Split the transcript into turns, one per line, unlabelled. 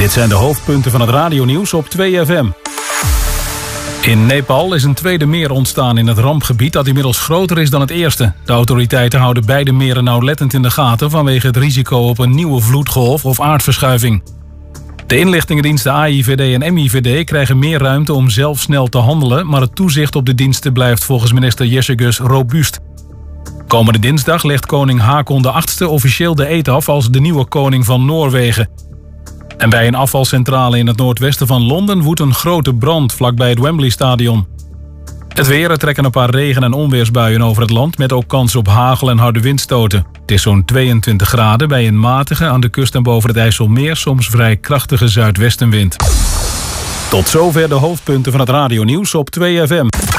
Dit zijn de hoofdpunten van het radionieuws op 2FM. In Nepal is een tweede meer ontstaan in het rampgebied dat inmiddels groter is dan het eerste. De autoriteiten houden beide meren nauwlettend in de gaten vanwege het risico op een nieuwe vloedgolf of aardverschuiving. De inlichtingendiensten AIVD en MIVD krijgen meer ruimte om zelf snel te handelen, maar het toezicht op de diensten blijft volgens minister Jessicus robuust. Komende dinsdag legt koning Haakon VIII officieel de eed af als de nieuwe koning van Noorwegen. En bij een afvalcentrale in het noordwesten van Londen woedt een grote brand vlakbij het Wembley-stadion. Het weer, er trekken een paar regen- en onweersbuien over het land met ook kans op hagel en harde windstoten. Het is zo'n 22 graden bij een matige, aan de kust en boven het IJsselmeer soms vrij krachtige zuidwestenwind. Tot zover de hoofdpunten van het radionieuws op 2FM.